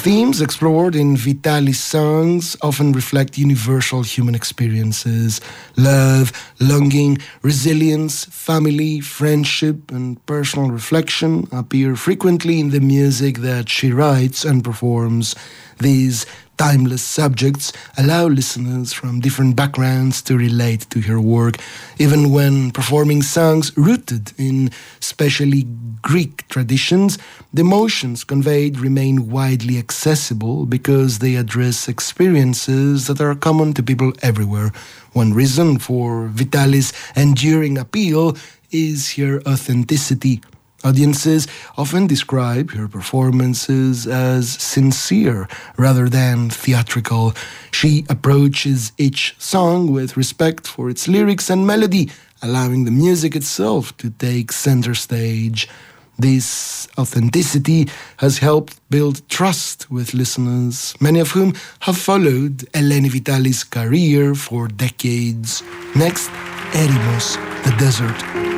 Themes explored in Vitalis' songs often reflect universal human experiences. Love, longing, resilience, family, friendship, and personal reflection appear frequently in the music that she writes and performs. These timeless subjects allow listeners from different backgrounds to relate to her work, even when performing songs rooted in especially Greek traditions. The emotions conveyed remain widely accessible because they address experiences that are common to people everywhere. One reason for Vitalis' enduring appeal is her authenticity. Audiences often describe her performances as sincere rather than theatrical. She approaches each song with respect for its lyrics and melody, allowing the music itself to take center stage. This authenticity has helped build trust with listeners, many of whom have followed Eleni Vitalis' career for decades. Next, Erymos, the desert.